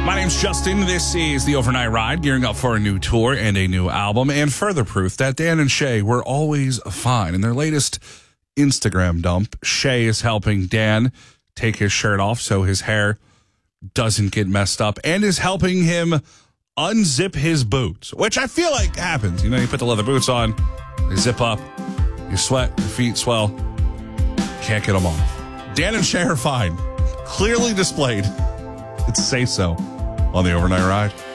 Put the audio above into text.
My name's Justin. This is the Overnight Ride, gearing up for a new tour and a new album, and further proof that Dan and Shay were always fine. In their latest Instagram dump, Shay is helping Dan take his shirt off so his hair doesn't get messed up, and is helping him unzip his boots, which I feel like happens. You know, you put the leather boots on, they zip up, you sweat, your feet swell, can't get them off. Dan and Shay are fine. Clearly displayed. It's Say So on the Overnight Ride.